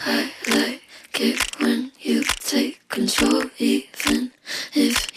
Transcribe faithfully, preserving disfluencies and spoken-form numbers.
I like it when you take control, even if